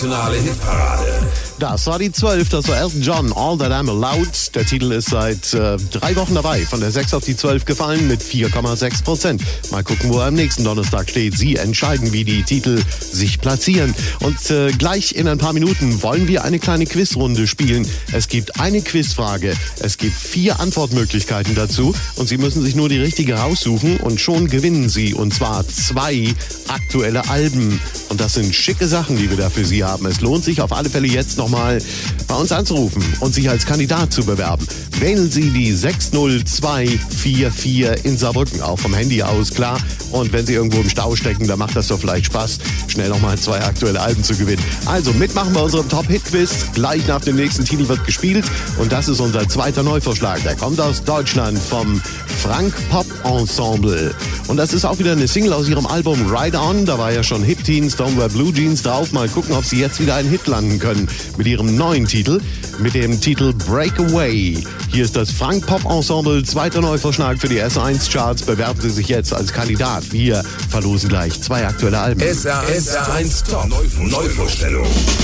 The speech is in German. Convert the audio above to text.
Nationale Hitparade. Das war die 12, das war Elton John, All That I'm Allowed. Der Titel ist seit 3 Wochen dabei, von der 6 auf die 12 gefallen mit 4,6%. Mal gucken, wo er am nächsten Donnerstag steht. Sie entscheiden, wie die Titel sich platzieren. Und gleich in ein paar Minuten wollen wir eine kleine Quizrunde spielen. Es gibt eine Quizfrage, es gibt 4 Antwortmöglichkeiten dazu und Sie müssen sich nur die richtige raussuchen und schon gewinnen Sie. Und zwar 2 aktuelle Alben. Und das sind schicke Sachen, die wir da für Sie haben. Es lohnt sich auf alle Fälle jetzt nochmal bei uns anzurufen und sich als Kandidat zu bewerben. Wählen Sie die 60244 in Saarbrücken, auch vom Handy aus, klar. Und wenn Sie irgendwo im Stau stecken, dann macht das doch vielleicht Spaß, schnell nochmal 2 aktuelle Alben zu gewinnen. Also mitmachen bei unserem Top-Hit-Quiz. Gleich nach dem nächsten Titel wird gespielt. Und das ist unser zweiter Neuvorschlag. Der kommt aus Deutschland vom Frank Pop Ensemble. Und das ist auch wieder eine Single aus ihrem Album Ride On. Da war ja schon Hip Teens, Don't Wear Blue Jeans drauf. Mal gucken, ob sie jetzt wieder einen Hit landen können mit ihrem neuen Titel, mit dem Titel Breakaway. Hier ist das Frank Pop Ensemble, zweiter Neuvorschlag für die SR1 Charts. Bewerben Sie sich jetzt als Kandidat. Wir verlosen gleich 2 aktuelle Alben. SR1 Top Neuvorstellung.